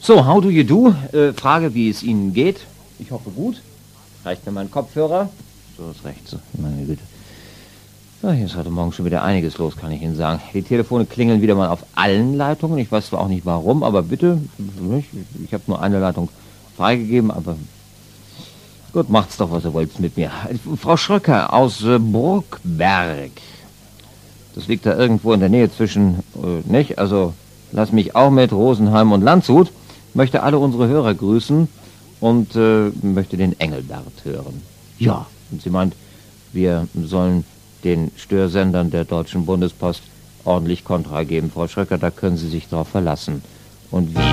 So, how do you do? Frage, wie es Ihnen geht. Ich hoffe gut. Reicht mir mein Kopfhörer? So ist recht. So, meine Güte. Ja, hier ist heute Morgen schon wieder einiges los, kann ich Ihnen sagen. Die Telefone klingeln wieder mal auf allen Leitungen. Ich weiß zwar auch nicht warum, aber bitte, ich habe nur eine Leitung freigegeben, aber gut, macht's doch, was ihr wollt mit mir. Frau Schröcker aus Bruckberg. Das liegt da irgendwo in der Nähe zwischen, nicht? Also, lass mich auch mit Rosenheim und Landshut. Möchte alle unsere Hörer grüßen und möchte den Engelbert hören. Ja, und sie meint, wir sollen den Störsendern der Deutschen Bundespost ordentlich Kontra geben. Frau Schröcker, da können Sie sich drauf verlassen. Und wie